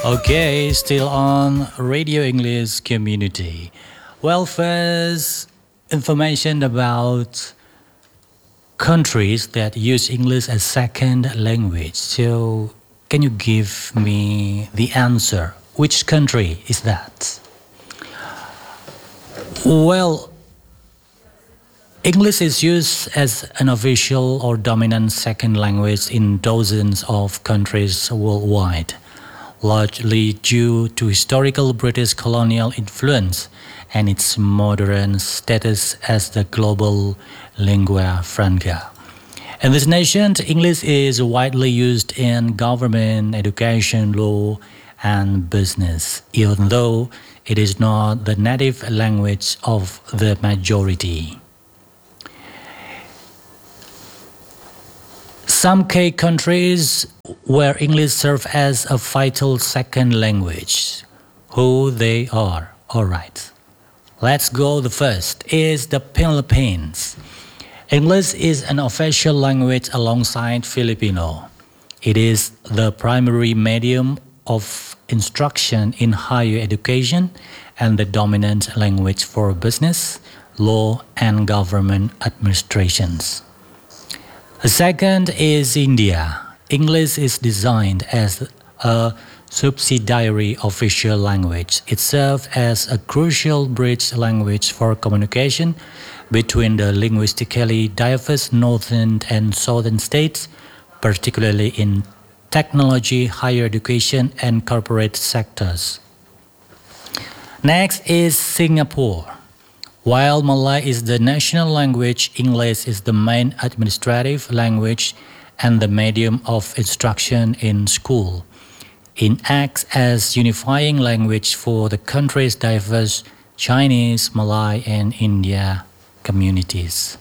Okay, still on Radio English Community. Well, first, information about countries that use English as second language. So, can you give me the answer? Which country is that? Well, English is used as an official or dominant second language in dozens of countries worldwide, largely due to historical British colonial influence and its modern status as the global lingua franca. In this nation, English is widely used in government, education, law, and business, even though it is not the native language of the majority. Some key countries where English serves as a vital second language. Who they are? Alright. Let's go. The first is the Philippines. English is an official language alongside Filipino. It is the primary medium of instruction in higher education and the dominant language for business, law, and government administrations. The second is India. English is designed as a subsidiary official language. It serves as a crucial bridge language for communication between the linguistically diverse northern and southern states, particularly in technology, higher education, and corporate sectors. Next is Singapore. While Malay is the national language, English is the main administrative language and the medium of instruction in school. It acts as unifying language for the country's diverse Chinese, Malay, and India communities.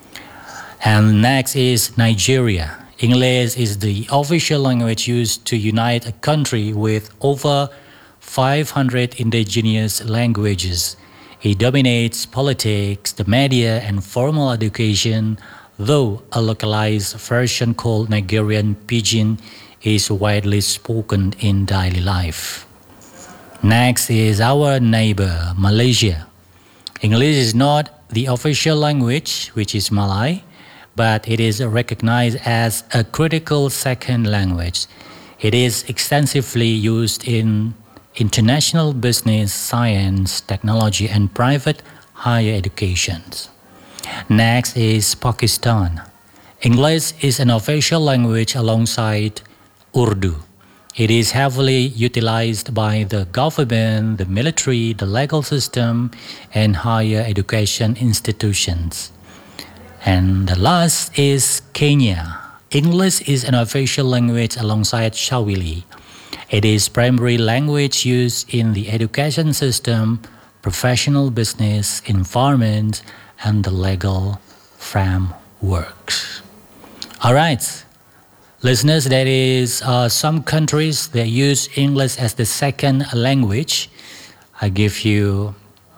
And next is Nigeria. English is the official language used to unite a country with over 500 indigenous languages. It dominates politics, the media, and formal education, though a localized version called Nigerian Pidgin is widely spoken in daily life. Next is our neighbor, Malaysia. English is not the official language, which is Malay, but it is recognized as a critical second language. It is extensively used in international business, science, technology, and private higher education. Next is Pakistan. English is an official language alongside Urdu. It is heavily utilized by the government, the military, the legal system, and higher education institutions. And the last is Kenya. English is an official language alongside Swahili. It is primary language used in the education system, professional business, environment, and the legal frameworks. All right, listeners, there is some countries that use English as the second language. I give you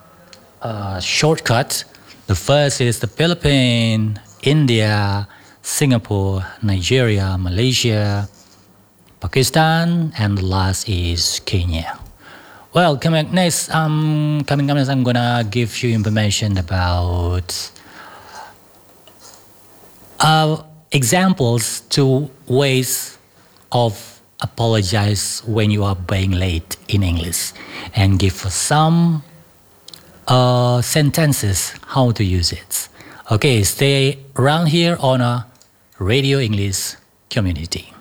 a shortcut. The first is the Philippines, India, Singapore, Nigeria, Malaysia, Pakistan, and the last is Kenya. Well, coming next, I'm gonna give you information about examples to ways of apologize when you are being late in English, and give some sentences how to use it. Okay, stay around here on a Radio English Community.